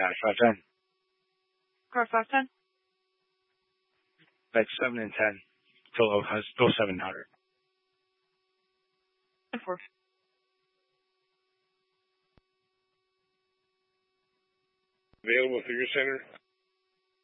cash 510. Car 510. Like 7 and 10. Till 700. 4. Available through your center?